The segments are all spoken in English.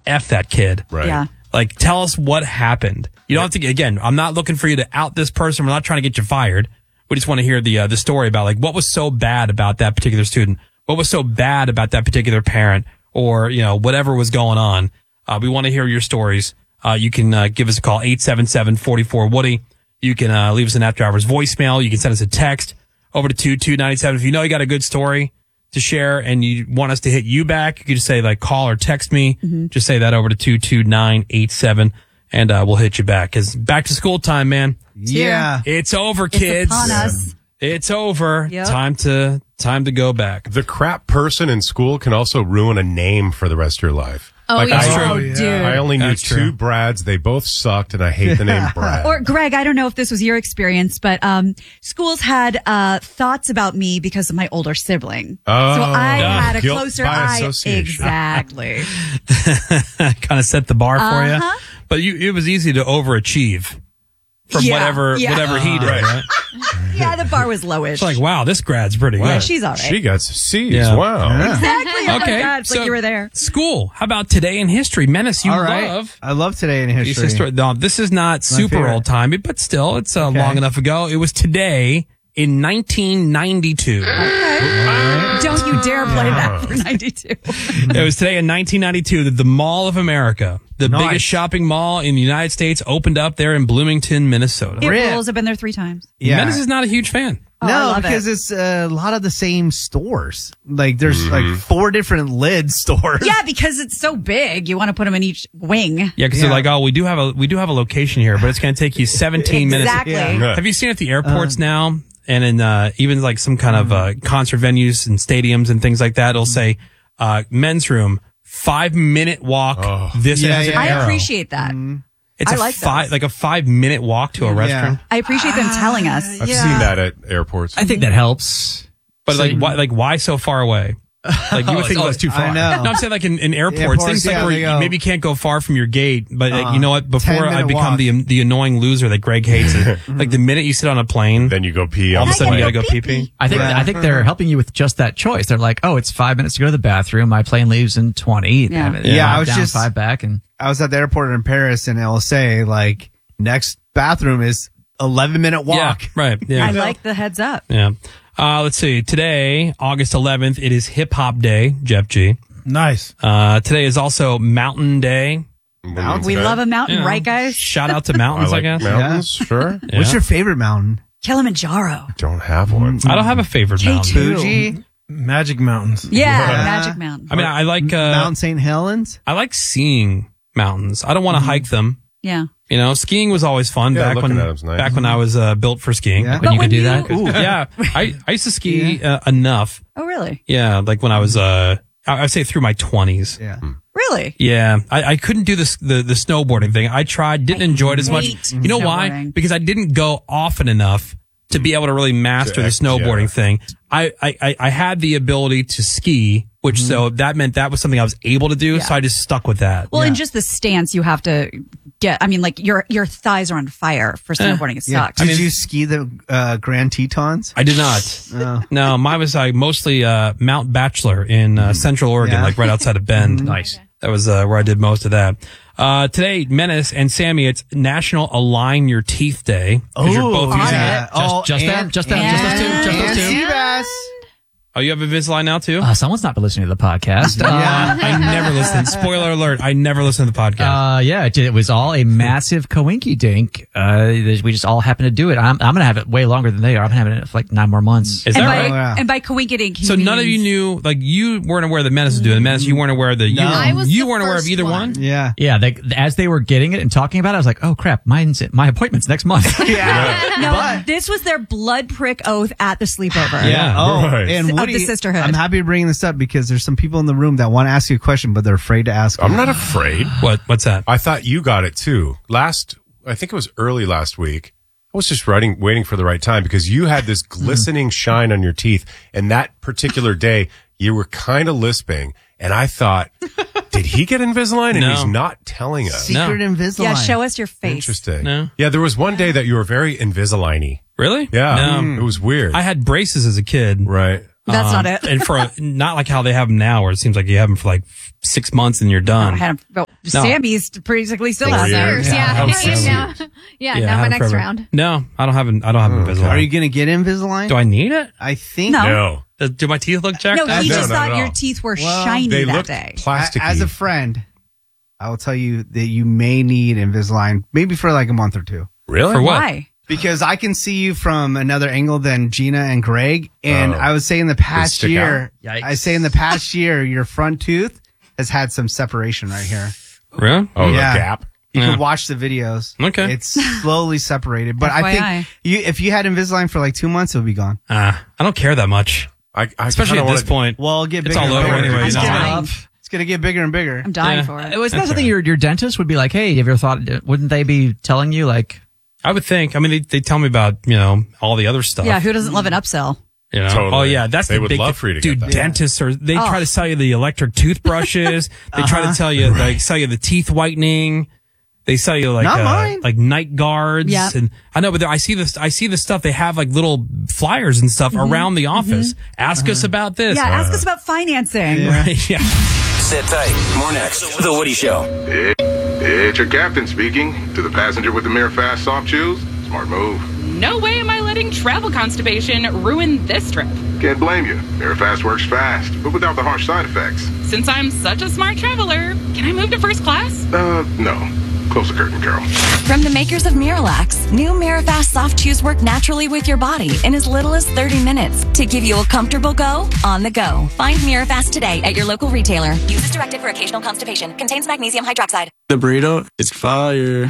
F that kid. Right. Yeah. Like, tell us what happened. You don't have to, again, I'm not looking for you to out this person. We're not trying to get you fired. We just want to hear the story about, like, what was so bad about that particular student? What was so bad about that particular parent? Or, whatever was going on. We want to hear your stories. You can give us a call, 877-44-WOODY. You can leave us an After Hours voicemail. You can send us a text over to 2297. If you know you got a good story to share and you want us to hit you back, you can just say, like, call or text me. Mm-hmm. Just say that over to 22987, and we'll hit you back. Because back to school time, man. Yeah. It's over, It's kids. upon us. It's over. Yep. Time to go back. The crap person in school can also ruin a name for the rest of your life. Oh, yeah. That's true. Oh, dude. I only knew That's two true. Brads. They both sucked, and I hate the name Brad. Or Greg, I don't know if this was your experience, but schools had thoughts about me because of my older sibling. Oh, so I had a guilt closer by eye. association. Exactly. Kind of set the bar for you. Uh-huh. But it was easy to overachieve from whatever he did, right? Yeah, the bar was lowish. It's like, wow, this grad's pretty Yeah, good. she's all right. She got C's. Yeah. Wow. Exactly. Oh Okay, my God, it's so like you were there. School. How about today in history? Menace, you All right. love. I love today in These history. No, this is not super favorite. old time, but still, it's long enough ago. It was today in 1992. Don't you dare play that for 92. It was today in 1992 that the Mall of America, the Nice. biggest shopping mall in the United States, opened up there in Bloomington, Minnesota. It Rip. rules. I've been there 3 times. Yeah. Menace is not a huge fan. Oh, I No, love because it. it's a lot of the same stores. Like there's like 4 different lid stores. Yeah, because it's so big. You want to put them in each wing. Yeah, because they're like, oh, we do have a location here, but it's going to take you 17 minutes. Exactly. Yeah. Have you seen at the airports now, and in even like some kind of concert venues and stadiums and things like that? It'll say men's room, 5-minute walk. This Yeah, is an yeah. I arrow. appreciate that. It's I a like those. like a 5-minute walk to a restaurant. I appreciate them telling us. I've seen that at airports. I think that helps. But why so far away? Like you would think it's too far. I know. No, I'm saying like in airports, Airports, things like yeah, where they you go, maybe can't go far from your gate. But like, you know what? Before 10-minute I become walk. the annoying loser that Greg hates, like the minute you sit on a plane, Then you go pee all on of a the sudden you plane. gotta go pee pee. I think they're helping you with just that choice. They're like, oh, it's 5 minutes to go to the bathroom. My plane leaves in 20. Yeah. Yeah, I was down just- 5 back and I was at the airport in Paris and it'll say like next bathroom is 11-minute walk. Yeah, right. Yeah. I like the heads up. Yeah. Let's see. Today, August 11th, it is Hip Hop Day, Jeff G. Nice. Today is also Mountain Day. We love a mountain, You know, right, guys? Shout out to mountains, I, like guess. mountains, sure. Yeah. What's your favorite mountain? Kilimanjaro. Don't have one. I don't have a favorite mountain. Fuji? Magic Mountains. Yeah, Magic Mountain. I mean, I like Mount St. Helens? I like seeing mountains. I don't want to hike them. Yeah. You know, skiing was always fun Yeah, back looking when at 'em's nice. back when I was built for skiing. Yeah. when you could do that. Yeah, I used to ski enough. Oh, really? Yeah, like when I was I'd say through my 20s. Yeah. Really? Yeah, I couldn't do the snowboarding thing. I tried, didn't enjoy it as much. hate You know why? snowboarding. Because I didn't go often enough to be able to really master the snowboarding thing. I had the ability to ski, which so that meant that was something I was able to do. So I just stuck with that. Well, in just the stance you have to get, I mean, like your thighs are on fire for snowboarding. It sucks. Did you ski the Grand Tetons? I did not. No, mine was mostly Mount Bachelor in Central Oregon, Yeah. like right outside of Bend. Nice. That was where I did most of that. Today, Menace and Sammy, it's National Align Your Teeth Day. 'Cause you're both using it. Just and those two. Just those two. Seabass. Oh, you have Invisalign now too? Someone's not been listening to the podcast. I never listened. Spoiler alert, I never listened to the podcast. Yeah, it was all a massive coinky dink. We just all happened to do it. I'm going to have it way longer than they are. I'm having it for like 9 more months. Is and that by, right? Yeah. And by coinkiting, So none of you knew, like you weren't aware the Menace was doing. The Menace, you weren't aware that I was you the weren't aware of first either one. one. Yeah. Yeah, as they were getting it and talking about it, I was like, oh crap, my appointment's next month. No, this was their blood prick oath at the sleepover. Yeah. Oh, Right. and Of Woody, the sisterhood. I'm happy to bring this up because there's some people in the room that want to ask you a question, but they're afraid to ask. I'm you. not afraid. What's that? I thought you got it too. I think it was early last week. I was just waiting for the right time because you had this glistening shine on your teeth. And that particular day, you were kind of lisping. And I thought, did he get Invisalign? And No. he's not telling us. Secret Invisalign. Yeah, show us your face. Interesting. No. Yeah, there was one day that you were very Invisalign-y. Really? Yeah. No. It was weird. I had braces as a kid. right. That's not it. And not like how they have them now, where it seems like you have them for like 6 months and you're done. Sammy's basically still out there. Yeah. Now my next round. No, I don't have Invisalign. Are you going to get Invisalign? Do I need it? I think No. Do my teeth look jacked No, up? he just not thought at your all. teeth were Well, shiny They that look day. plasticky. As a friend, I will tell you that you may need Invisalign maybe for like a month or two. Really? For what? Why? Because I can see you from another angle than Gina and Greg. And I would say in the past stick year, out? Yikes. I say in the past year, your front tooth has had some separation right here. Really? Oh, Yeah. the gap. You Yeah. can watch the videos. Okay. It's slowly separated. But I FYI. think if you had Invisalign for like 2 months, it would be gone. I don't care that much. I Especially kinda at this wanna- point. Well, it'll get It's bigger all and over bigger. anyway. I'm you know? dying. It's going to get bigger and bigger. I'm dying Yeah. for it. Was that something your dentist would be like, hey, have you ever thought, wouldn't they be telling you like, I would think. I mean, they tell me about, all the other stuff. Yeah, who doesn't love an upsell? You know? Totally. Oh yeah, that's They the would big love thing. for you to Dude, get that. dentists they try to sell you the electric toothbrushes. They try to tell you sell you the teeth whitening. They sell you Not mine. like night guards. Yeah. And I know, but I see the stuff. They have like little flyers and stuff around the office. Ask us about this. Yeah, ask us about financing. Right, yeah. Sit tight. More next. The Woody Show. It's your captain speaking. To the passenger with the Mirror Fast soft shoes, smart move. No way am I letting travel constipation ruin this trip. Can't blame you. Mirror Fast works fast, but without the harsh side effects. Since I'm such a smart traveler, can I move to first class? No. Close the curtain, Carol. From the makers of Miralax, new Mirafast soft chews work naturally with your body in as little as 30 minutes to give you a comfortable go on the go. Find Mirafast today at your local retailer. Use as directed for occasional constipation. Contains magnesium hydroxide. The burrito is fire.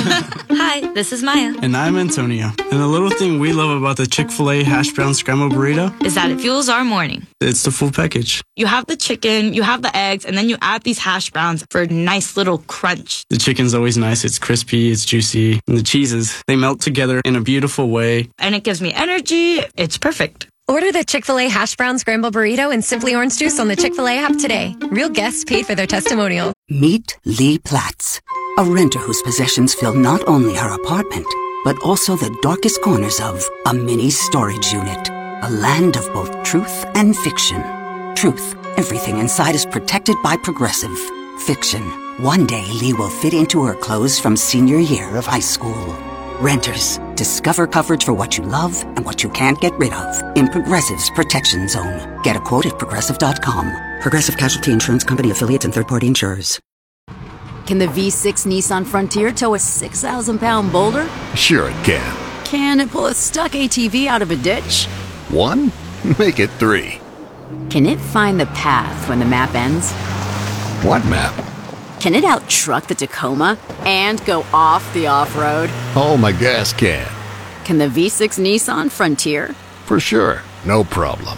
Hi, this is Maya. And I'm Antonio. And the little thing we love about the Chick-fil-A hash brown scrambled burrito Is that it fuels our morning. it's the full package. You have the chicken, you have the eggs, and then you add these hash browns for a nice little crunch. The chicken's always nice. It's crispy, it's juicy. And the cheeses, they melt together in a beautiful way. And it gives me energy. It's perfect. Order the Chick-fil-A hash brown scramble burrito and Simply Orange Juice on the Chick-fil-A app today. Real guests paid for their testimonial. Meet Lee Platts, a renter whose possessions fill not only her apartment, but also the darkest corners of a mini storage unit. A land of both truth and fiction. Truth, everything inside is protected by Progressive. Fiction, one day Lee will fit into her clothes from senior year of high school. Renters, discover coverage for what you love and what you can't get rid of in Progressive's Protection Zone. Get a quote at Progressive.com. Progressive Casualty Insurance Company affiliates and third-party insurers. Can the V6 Nissan Frontier tow a 6,000-pound boulder? Sure it can. Can it pull a stuck ATV out of a ditch? 1? Make it 3. Can it find the path when the map ends? What map? Can it out-truck the Tacoma and go off the off-road? Oh, my gas can. Can the V6 Nissan Frontier? For sure. No problem.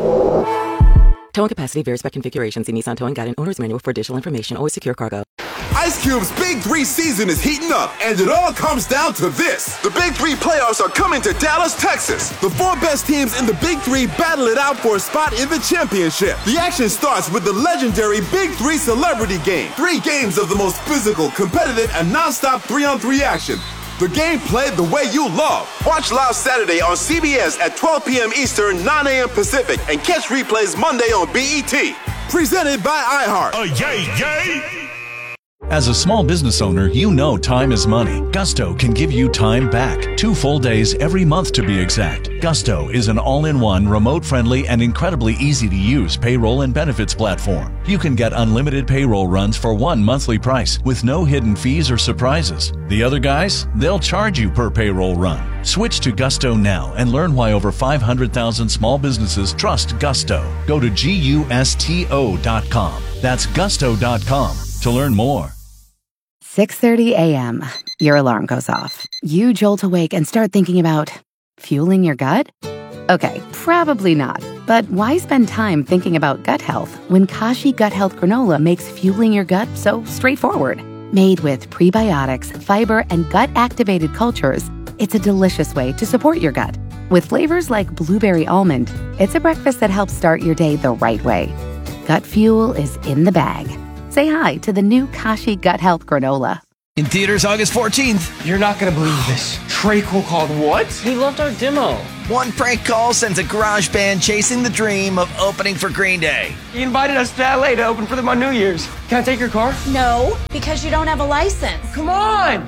Towing capacity varies by configuration. See Nissan Towing Guide and Owner's Manual for additional information. Always secure cargo. Ice Cube's Big 3 season is heating up, and it all comes down to this. The Big 3 playoffs are coming to Dallas, Texas. The 4 best teams in the Big 3 battle it out for a spot in the championship. The action starts with the legendary Big 3 Celebrity Game. 3 games of the most physical, competitive, and non-stop 3-on-3 action. The game played the way you love. Watch live Saturday on CBS at 12 p.m. Eastern, 9 a.m. Pacific, and catch replays Monday on BET. Presented by iHeart. Yay! As a small business owner, you know time is money. Gusto can give you time back. 2 full days every month to be exact. Gusto is an all-in-one, remote-friendly, and incredibly easy-to-use payroll and benefits platform. You can get unlimited payroll runs for one monthly price with no hidden fees or surprises. The other guys, they'll charge you per payroll run. Switch to Gusto now and learn why over 500,000 small businesses trust Gusto. Go to GUSTO.com. That's gusto.com to learn more. 6:30 a.m. Your alarm goes off. You jolt awake and start thinking about fueling your gut? Okay, probably not. But why spend time thinking about gut health when Kashi Gut Health Granola makes fueling your gut so straightforward? Made with prebiotics, fiber, and gut-activated cultures, it's a delicious way to support your gut. With flavors like blueberry almond, it's a breakfast that helps start your day the right way. Gut fuel is in the bag. Say hi to the new Kashi Gut Health Granola. In theaters August 14th. You're not going to believe this. Trey Cole called what? He loved our demo. One prank call sends a garage band chasing the dream of opening for Green Day. He invited us to LA to open for them on New Year's. Can I take your car? No, because you don't have a license. Come on!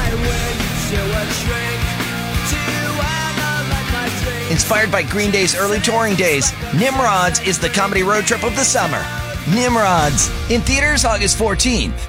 Inspired by Green Day's early touring days, Nimrods is the comedy road trip of the summer. Nimrods, in theaters August 14th.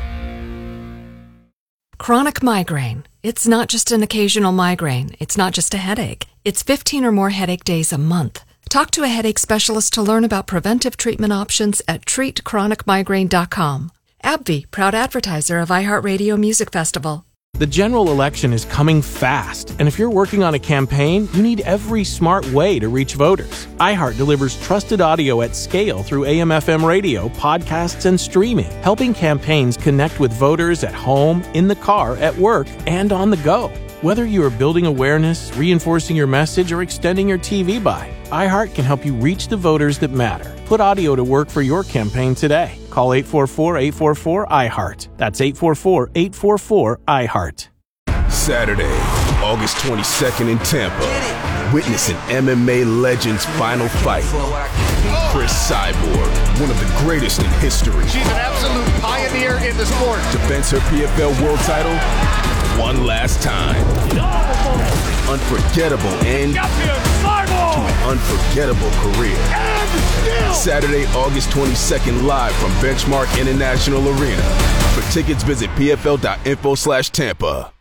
Chronic migraine. It's not just an occasional migraine. It's not just a headache. It's 15 or more headache days a month. Talk to a headache specialist to learn about preventive treatment options at treatchronicmigraine.com. AbbVie, proud advertiser of iHeartRadio Music Festival. The general election is coming fast, and if you're working on a campaign, you need every smart way to reach voters. iHeart delivers trusted audio at scale through AM/FM radio, podcasts, and streaming, helping campaigns connect with voters at home, in the car, at work, and on the go. Whether you are building awareness, reinforcing your message, or extending your TV buy, iHeart can help you reach the voters that matter. Put audio to work for your campaign today. Call 844-844-iHeart. That's 844-844-iHeart. Saturday, August 22nd in Tampa. Witness an MMA legend's final fight. Chris Cyborg, one of the greatest in history. She's an absolute pioneer in the sport. Defends her PFL world title one last time. Unforgettable end to an unforgettable career. Saturday, August 22nd, live from Benchmark International Arena. For tickets, visit pfl.info/Tampa.